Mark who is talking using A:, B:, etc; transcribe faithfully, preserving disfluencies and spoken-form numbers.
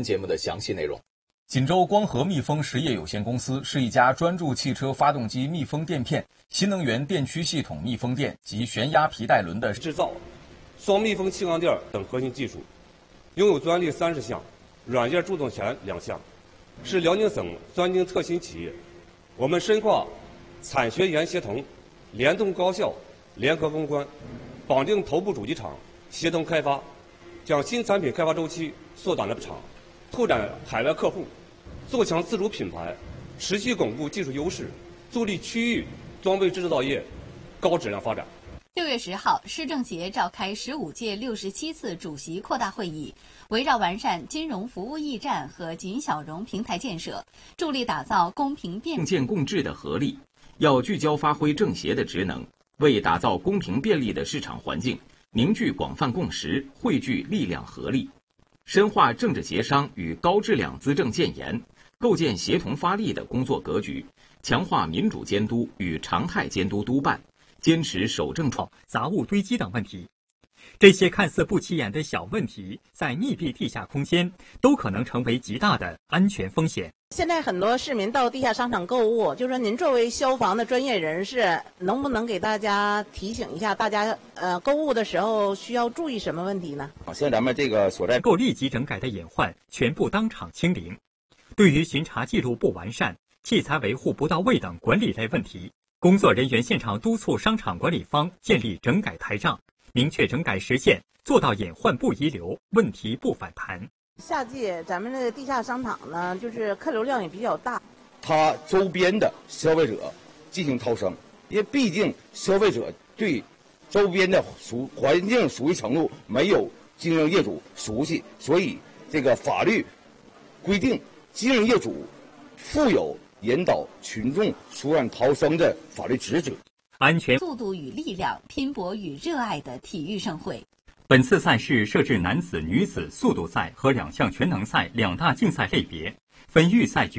A: 节目的详细内容。
B: 锦州光合密封实业有限公司是一家专注汽车发动机密封垫片、新能源电驱系统密封垫及悬压皮带轮的
C: 制造、双密封气缸垫等核心技术，拥有专利三十项，软件著作权两项，是辽宁省专精特新企业。我们深化产学研协同、联动高校、联合攻关，绑定头部主机厂，协同开发，将新产品开发周期缩短了长，拓展海外客户，做强自主品牌，持续巩固技术优势，助力区域装备制造业高质量发展。
D: 六月十号，市政协召开十五届六十七次主席扩大会议，围绕完善金融服务驿站和锦小融平台建设，助力打造公平便
E: 共建共治的合力，要聚焦发挥政协的职能，为打造公平便利的市场环境，凝聚广泛共识，汇聚力量合力，深化政治协商与高质量资政建言，构建协同发力的工作格局，强化民主监督与常态监督督办，坚持守正创
F: 杂物堆积等问题。这些看似不起眼的小问题，在密闭地下空间都可能成为极大的安全风险。
G: 现在很多市民到地下商场购物，就说您作为消防的专业人士，能不能给大家提醒一下，大家呃购物的时候需要注意什么问题呢？
H: 像咱们这个所在
F: 够立即整改的隐患，全部当场清零。对于巡查记录不完善、器材维护不到位等管理类问题，工作人员现场督促商场管理方建立整改台账，明确整改时限，做到隐患不遗留，问题不反弹。
G: 夏季咱们这个地下商场呢，就是客流量也比较大，
H: 它周边的消费者进行逃生，因为毕竟消费者对周边的熟环境熟悉程度没有经营业主熟悉，所以这个法律规定经营业主负有引导群众疏散逃生的法律职责。
F: 安全
D: 速度与力量，拼搏与热爱的体育盛会。
F: 本次赛事设置男子、女子速度赛和两项全能赛两大竞赛类别，分预赛。